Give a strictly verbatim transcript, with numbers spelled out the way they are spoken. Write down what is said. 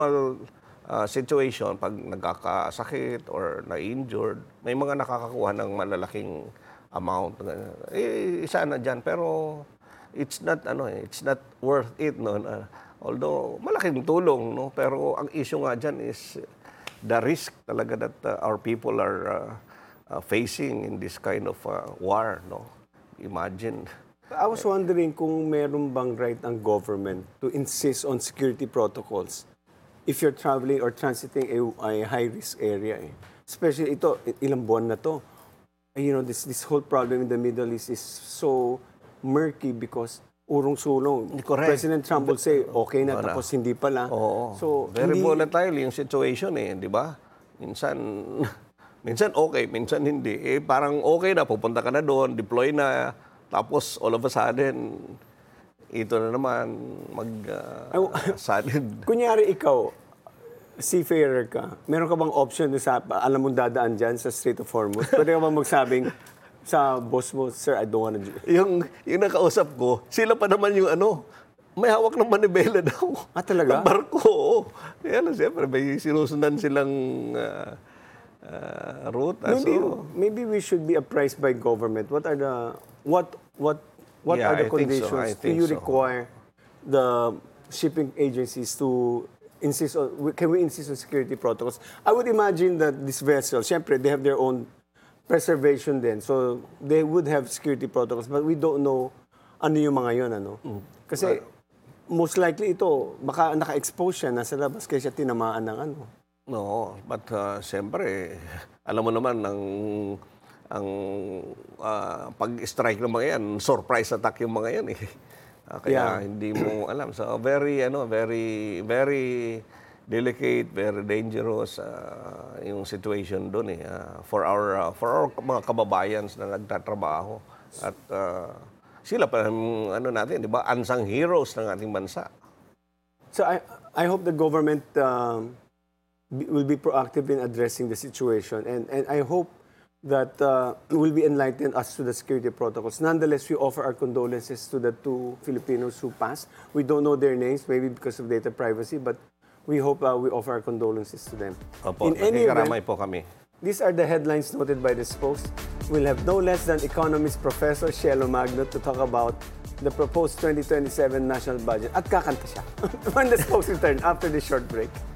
uh, situation, pag nagkakasakit or na-injured, may mga nakakakuha ng malalaking amount. Eh, isa na dyan. Pero it's not, ano, it's not worth it. No? Uh, although, malaking tulong. No? Pero ang issue nga dyan is the risk talaga that uh, our people are uh, uh, facing in this kind of uh, war. No? Imagine. I was wondering kung meron bang right ang government to insist on security protocols if you're traveling or transiting a, a high-risk area. Eh. Especially ito, ilang buwan na to. You know, this this whole problem in the Middle East is so murky because urong-sulong. Correct. President Trump will say, okay na, Wala. tapos hindi pala. Oo. So, Very hindi, volatile yung situation eh, di ba? Minsan, minsan okay, minsan hindi. Eh, parang okay na, pupunta ka na doon, deploy na, tapos all of a sudden, ito na naman, mag-sudden. Uh, kunyari ikaw, seafarer ka, meron ka bang option sa, alam mong dadaan dyan sa Strait of Hormuz? Pwede ka bang magsabing sa boss mo, sir, I don't wanna do it. Yung, yung nakausap ko, sila pa naman yung ano, may hawak ng manibela daw. Ah, talaga? Ang barko, oo. Kaya lang, siyempre, may sinusundan silang uh, uh, route. Maybe, So, maybe we should be apprised by government. What are the, what, what, what Yeah, are the I think so. conditions? I Do think you so. require the shipping agencies to insist on, can we insist on security protocols? I would imagine that this vessel, syempre, they have their own preservation then. So, they would have security protocols, but we don't know ano yung mga yun, ano? Kasi, most likely ito, baka naka-expose siya, nasa labas, kaya siya tinamaan ng ano. no, but uh, siyempre, alam mo naman, ang, ang uh, pag-strike ng mga yan, surprise attack yung mga yan eh. Uh, kaya Yeah. hindi mo alam. So, very, ano, very, very delicate, very dangerous uh, yung situation doon eh. Uh, for our, uh, for our mga kababayans na nagtatrabaho. At uh, sila pa, ano natin, di ba, unsung heroes ng ating bansa. So, I, I hope the government um, be- will be proactive in addressing the situation, and, and I hope that uh, will be enlightened as to the security protocols. Nonetheless, we offer our condolences to the two Filipinos who passed. We don't know their names, maybe because of data privacy, but we hope uh, we offer our condolences to them. Opo, In any nakikaramay event, po kami. these are the headlines noted by the spokes. We'll have no less than economist Professor Cielo Magno to talk about the proposed twenty twenty-seven national budget. At kakanta siya. When the spokes return after this short break.